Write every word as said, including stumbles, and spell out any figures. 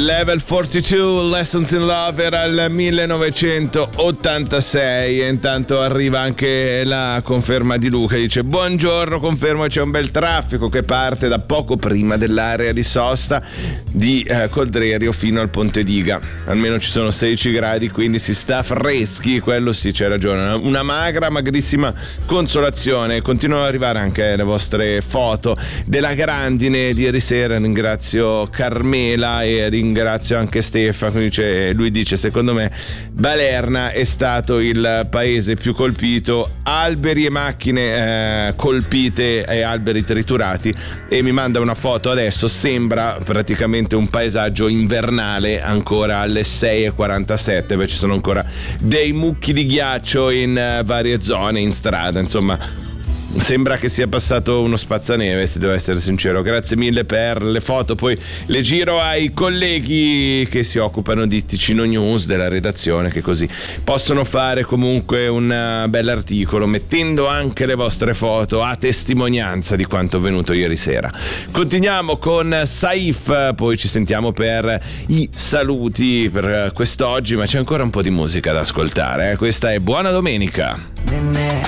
Level quarantadue, Lessons in Love, era il millenovecentottantasei e intanto arriva anche la conferma di Luca, dice buongiorno, confermo che c'è un bel traffico che parte da poco prima dell'area di sosta di eh, Coldrerio fino al Ponte Diga, almeno ci sono sedici gradi, quindi si sta freschi, quello sì, c'è ragione, una magra, magrissima consolazione. Continuano ad arrivare anche le vostre foto della grandine di ieri sera, ringrazio Carmela e ringrazio anche Stefano, dice, lui dice secondo me Balerna è stato il paese più colpito, alberi e macchine eh, colpite e alberi triturati, e mi manda una foto adesso, sembra praticamente un paesaggio invernale ancora alle sei e quarantasette, beh, ci sono ancora dei mucchi di ghiaccio in uh, varie zone, in strada, insomma sembra che sia passato uno spazzaneve, se devo essere sincero. Grazie mille per le foto, poi le giro ai colleghi che si occupano di Ticino News, della redazione, che così possono fare comunque un bell'articolo mettendo anche le vostre foto a testimonianza di quanto avvenuto ieri sera. Continuiamo con Saif, poi ci sentiamo per i saluti per quest'oggi, ma c'è ancora un po' di musica da ascoltare, eh? Questa è Buona Domenica.